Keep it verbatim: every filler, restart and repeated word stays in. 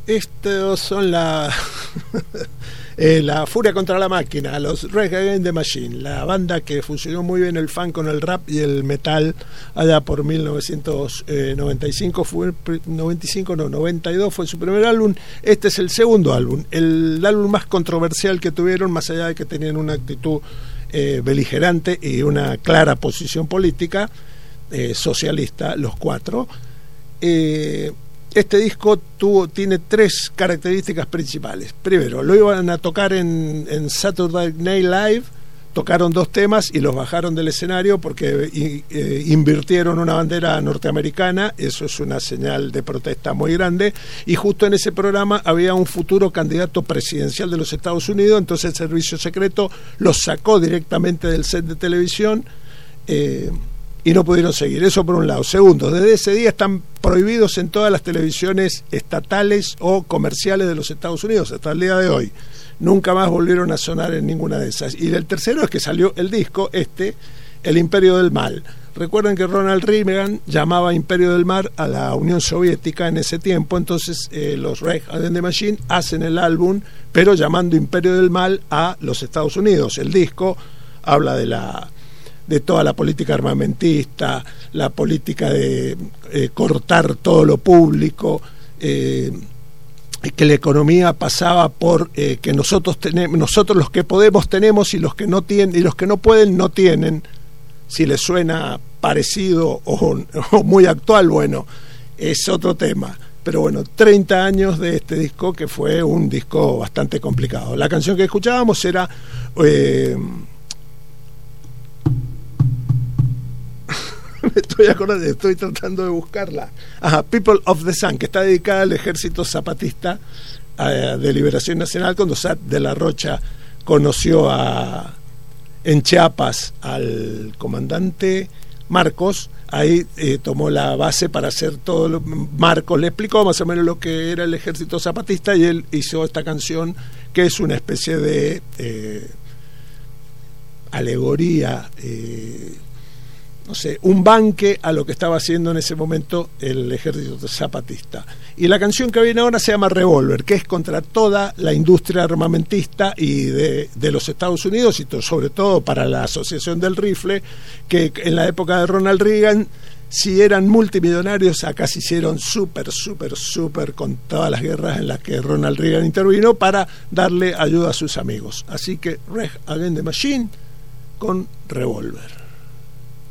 estos son la eh, la Furia contra la Máquina, los Rage Against the Machine, la banda que fusionó muy bien el funk con el rap y el metal allá por mil novecientos noventa y cinco, fue noventa y cinco no, noventa y dos fue su primer álbum. Este es el segundo álbum, el álbum más controversial que tuvieron, más allá de que tenían una actitud eh, beligerante y una clara posición política eh, socialista, los cuatro. eh, Este disco tuvo, tiene tres características principales. Primero, lo iban a tocar en, en Saturday Night Live, tocaron dos temas y los bajaron del escenario porque y, eh, invirtieron una bandera norteamericana. Eso es una señal de protesta muy grande, y justo en ese programa había un futuro candidato presidencial de los Estados Unidos, entonces el servicio secreto los sacó directamente del set de televisión eh, y no pudieron seguir. Eso por un lado. Segundo, desde ese día están prohibidos en todas las televisiones estatales o comerciales de los Estados Unidos hasta el día de hoy. Nunca más volvieron a sonar en ninguna de esas. Y el tercero es que salió el disco este, El Imperio del Mal. Recuerden que Ronald Reagan llamaba Imperio del Mal a la Unión Soviética en ese tiempo, entonces eh, los Rage Against the Machine hacen el álbum, pero llamando Imperio del Mal a los Estados Unidos. El disco habla de la de toda la política armamentista, la política de eh, cortar todo lo público, eh, que la economía pasaba por eh, que nosotros tenemos, nosotros los que podemos tenemos y los que no tienen y los que no pueden no tienen. Si les suena parecido o, o muy actual, bueno, es otro tema. Pero bueno, treinta años de este disco, que fue un disco bastante complicado. La canción que escuchábamos era eh, me estoy acordando, estoy tratando de buscarla. Ajá, People of the Sun, que está dedicada al Ejército Zapatista eh, de Liberación Nacional, cuando Sat de la Rocha conoció a, en Chiapas al comandante Marcos. Ahí eh, tomó la base para hacer todo lo, Marcos le explicó más o menos lo que era el Ejército Zapatista, y él hizo esta canción que es una especie de eh, alegoría, eh, no sé, un banque a lo que estaba haciendo en ese momento el Ejército Zapatista. Y la canción que viene ahora se llama Revolver, que es contra toda la industria armamentista y de, de los Estados Unidos, y to, sobre todo para la Asociación del Rifle, que en la época de Ronald Reagan, si eran multimillonarios, acá se hicieron súper, súper, súper con todas las guerras en las que Ronald Reagan intervino para darle ayuda a sus amigos. Así que Rage Against the Machine con Revolver.